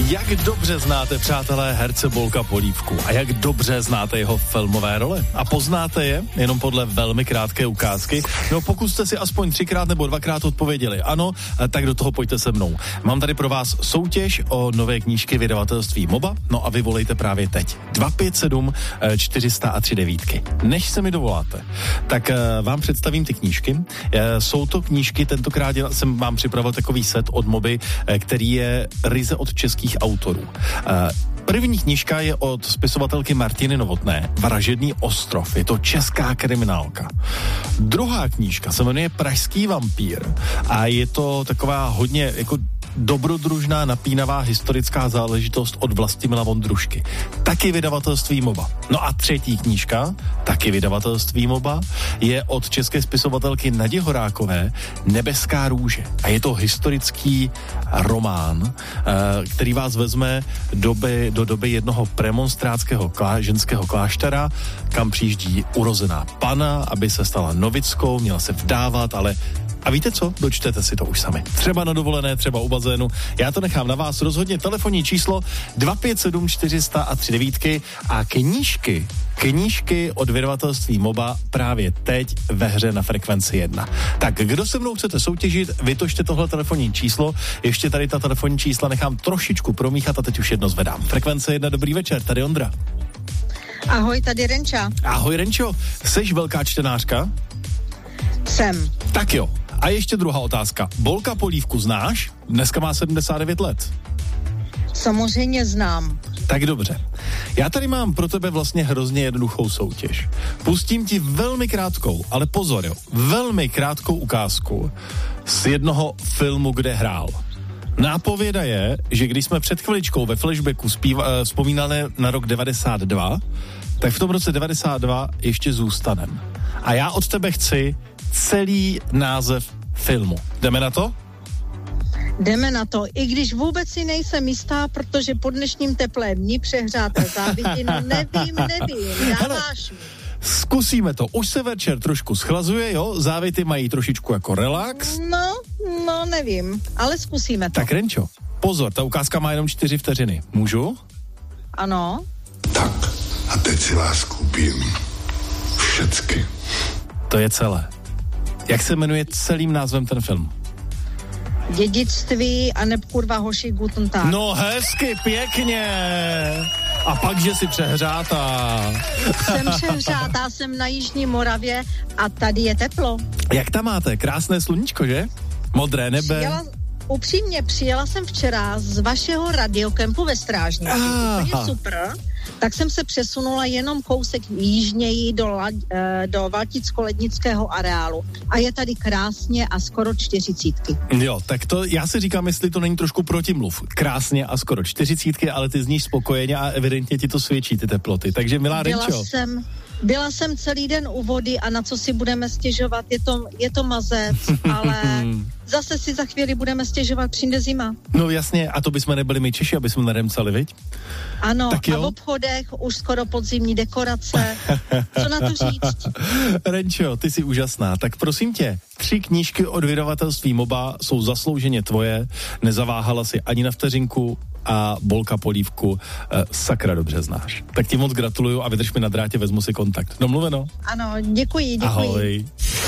Jak dobře znáte, přátelé, herce Bolka Polívku a jak dobře znáte jeho filmové role? A poznáte je jenom podle velmi krátké ukázky? No pokud jste si aspoň 3krát nebo 2krát odpověděli ano, tak do toho pojďte se mnou. Mám tady pro vás soutěž o nové knížky vydavatelství MOBA, no a vy volejte právě teď. 257 400 a 39. Než se mi dovoláte, tak vám představím ty knížky. Jsou to knížky, tentokrát jsem vám připravil takový set od MOBY, který je ryze od českých autorů. První knížka je od spisovatelky Martiny Novotné, Vražedný ostrov, je to česká kriminálka. Druhá knížka se jmenuje Pražský vampír a je to taková hodně jako dobrodružná, napínavá historická záležitost od Vlastimila Vondrušky. Taky vydavatelství MOBA. No a třetí knížka, taky vydavatelství MOBA, je od české spisovatelky Nadě Horákové Nebeská růže. A je to historický román, který vás vezme do doby jednoho premonstrátského ženského kláštera, kam přijíždí urozená pana, aby se stala novickou, měla se vdávat, ale a víte co? Dočtete si to už sami. Třeba na dovolené, třeba u bazénu. Já to nechám na vás. Rozhodně telefonní číslo 257 400 a 39 a knížky od vydavatelství MOBA právě teď ve hře na Frekvenci 1. Tak kdo se mnou chcete soutěžit, vytočte tohle telefonní číslo. Ještě tady ta telefonní čísla nechám trošičku promíchat a teď už jedno zvedám. Frekvence 1, dobrý večer, tady Ondra. Ahoj, tady Renča. Ahoj Renčo, jseš velká čtenářka? Jsem. Tak jo. A ještě druhá otázka. Bolka Polívku znáš? Dneska má 79 let. Samozřejmě znám. Tak dobře. Já tady mám pro tebe vlastně hrozně jednoduchou soutěž. Pustím ti velmi krátkou, ale pozor jo, velmi krátkou ukázku z jednoho filmu, kde hrál. Nápověda je, že když jsme před chviličkou ve flashbacku vzpomínali na rok 92, tak v tom roce 92 ještě zůstanem. A já od tebe chci celý název filmu. Jdeme na to? Jdeme na to, i když vůbec si nejsem jistá, protože po dnešním teplém dni přehřáté závěti, no nevím, dáváš mi. Zkusíme to. Už se večer trošku schlazuje, jo? Závěty mají trošičku jako relax. No, nevím, ale zkusíme to. Tak Renčo, pozor, ta ukázka má jenom 4 vteřiny. Můžu? Ano. Tak, a teď si vás koupím všecky. To je celé. Jak se jmenuje celým názvem ten film? Dědictví a neb kurva hoši guten tag. No hezky, pěkně. A pak, že jsi přehřátá. Jsem přehřátá, jsem na Jižní Moravě a tady je teplo. Jak tam máte? Krásné sluníčko, že? Modré nebe. Přijela jsem včera z vašeho radiokempu ve Strážnici. Úplně super. Tak jsem se přesunula jenom kousek jižněji do Valticko-Lednického areálu. A je tady krásně a skoro 40. Jo, tak to já si říkám, jestli to není trošku protimluv. Krásně a skoro 40, ale ty zníš spokojeně a evidentně ti to svědčí ty teploty. Takže milá Renčo. Byla jsem celý den u vody a na co si budeme stěžovat, je to mazec, ale zase si za chvíli budeme stěžovat, přijde zima. No jasně, a to bychom nebyli my Češi, aby jsme neremcali, viď? Ano, a v obchodech už skoro podzimní dekorace. Co na to říct? Renčo, ty jsi úžasná. Tak prosím tě, 3 knížky od vydavatelství MOBA jsou zaslouženě tvoje. Nezaváhala si ani na vteřinku a Bolka Polívku sakra dobře znáš. Tak ti moc gratuluju a vydrž mi na drátě, vezmu si kontakt. Domluveno? Ano, děkuji. Ahoj.